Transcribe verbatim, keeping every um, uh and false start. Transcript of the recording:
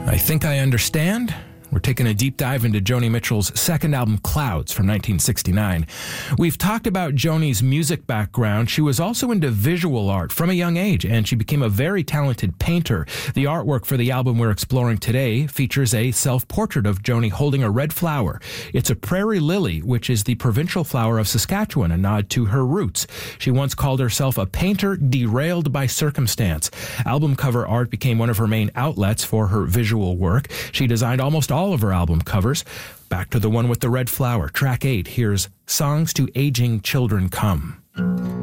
I Think I Understand. We're taking a deep dive into Joni Mitchell's second album, Clouds, from nineteen sixty-nine. We've talked about Joni's music background. She was also into visual art from a young age, and she became a very talented painter. The artwork for the album we're exploring today features a self-portrait of Joni holding a red flower. It's a prairie lily, which is the provincial flower of Saskatchewan, a nod to her roots. She once called herself a painter derailed by circumstance. Album cover art became one of her main outlets for her visual work. She designed almost all all of her album covers. Back to the one with the red flower. Track eight, here's Songs to Aging Children Come.